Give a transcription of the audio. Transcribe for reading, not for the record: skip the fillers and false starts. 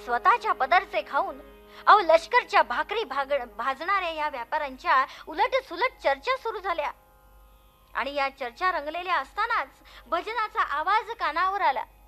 स्वतःच्या पदरचे खाऊन अहो लष्करच्या भाकरी भाजणाऱ्या या व्यापाऱ्यांच्या उलट सुलट चर्चा सुरू झाल्या. आणि या चर्चा रंगलेल्या असतानाच भजनाचा आवाज कानावर आला.